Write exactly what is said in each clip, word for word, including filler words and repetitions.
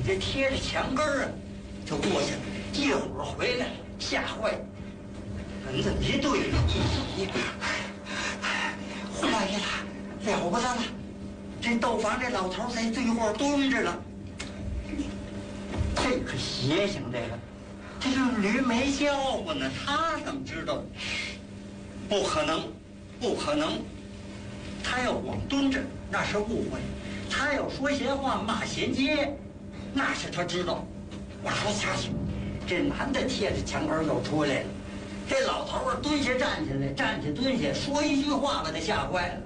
这贴着墙根儿啊，就过去了。一会儿回来，吓坏了，人子一对了，你坏了，了不得了！这豆坊这老头在对过蹲着了，这可邪性，这个这个驴没叫唤呢，他怎么知道？不可能，不可能！他要光蹲着，那是误会；他要说闲话、骂衔接，那是他知道。我说下去，这男的贴着墙根又出来了。这老头儿蹲下站起来，站起蹲下，说一句话把他吓坏了。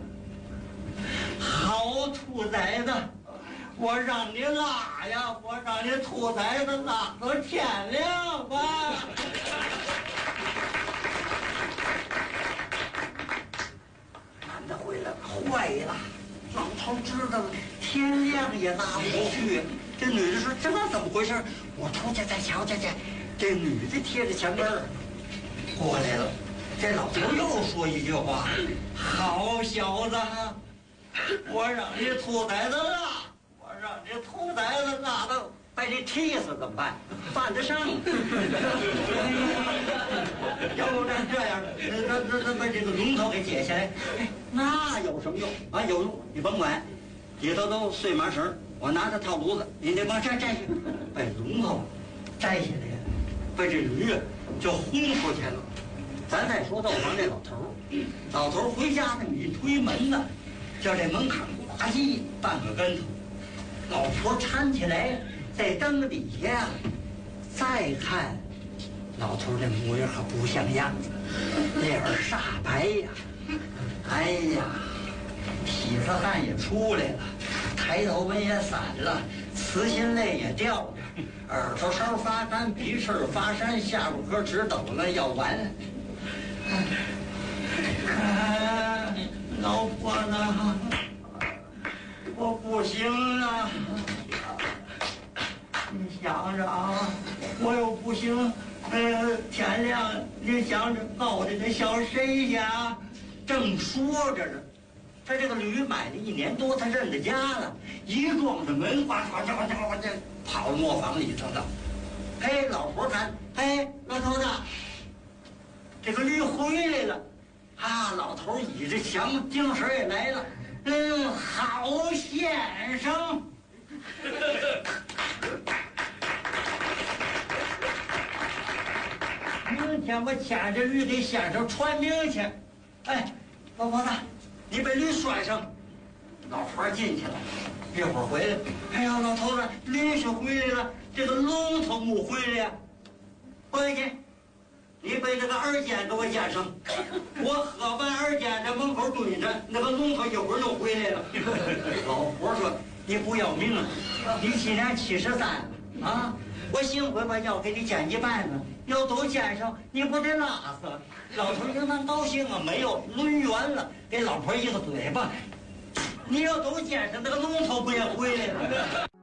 好兔崽子，我让你拉呀，我让你兔崽子拉到天亮吧。男的回来了，坏了，老头知道了，天亮也拉不出去。这女的说：“这怎么回事？我出去再瞧瞧去。”这女的贴着墙根儿过来了，这老头又说一句话：“好小子，我让你兔崽子拉，我让你兔崽子拉到把你踢死怎么办？犯得上？要不然这样，那那那把这个龙头给解下来，那有什么用啊？有用，你甭管，里头都碎麻绳，我拿着套炉子，你得往摘摘去，把龙头摘下来。”被这驴就轰出去了。咱再说豆坊这老头儿，老头儿回家呢，一推门呢，叫这门槛呱唧半个跟头。老婆搀起来，在灯底下再看，老头儿这模样可不像样子，脸儿煞白呀，哎呀，痞子汗也出来了，抬头纹也散了，慈心泪也掉了。耳朵梢发干，鼻翅发山，下巴颏直抖了，要完了。啊，老婆呢？我不行了。你想着啊，我又不行。呃，天亮，你想着熬的得小谁去啊？正说着呢，他这个驴买了一年多，他认得家了，一撞着门，呱呱呱呱呱，这跑到磨坊里头了。哎，老婆看，哎，老头子，这个驴回来了，啊，老头倚着墙，精神也来了。嗯，好先生。明天我牵着驴给先生传名去。哎，老婆子，你把驴拴上。老婆进去了，一会儿回来。哎呀，老头子，驴是回来了，这个龙头没回来呀。回去，你把这个二尖给我捡上。我喝完二尖在门口蹲着，那个龙头一会儿就回来了。老婆说：“你不要命了？你今年七十三啊！我幸亏把药给你捡一半呢，要都捡上，你不得拉死？”老头应当高兴啊，没有抡圆了，给老婆一个嘴巴。你要都捡上，那个龙头不也回来了？